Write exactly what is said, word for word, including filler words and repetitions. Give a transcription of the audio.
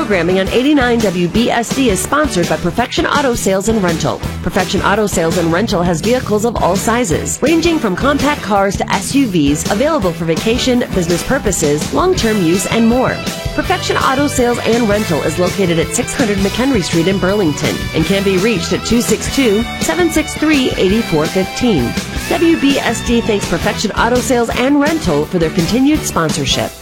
programming on eighty-nine W B S D is sponsored by Perfection Auto Sales and Rental. Perfection Auto Sales and Rental has vehicles of all sizes, ranging from compact cars to S U Vs, available for vacation, business purposes, long-term use, and more. Perfection Auto Sales and Rental is located at six hundred McHenry Street in Burlington and can be reached at two six two, seven six three, eight four one five. W B S D thanks Perfection Auto Sales and Rental for their continued sponsorship.